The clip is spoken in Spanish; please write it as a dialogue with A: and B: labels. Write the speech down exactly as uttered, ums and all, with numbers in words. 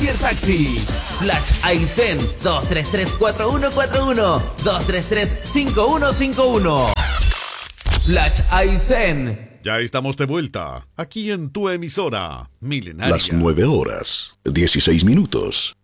A: cualquier taxi. Flash Aysén dos tres tres cuatro uno cuatro uno, dos tres tres cinco uno cinco uno. Flash Aysén.
B: Ya estamos de vuelta, aquí en tu emisora, Milenaria.
C: Las nueve horas, dieciséis minutos.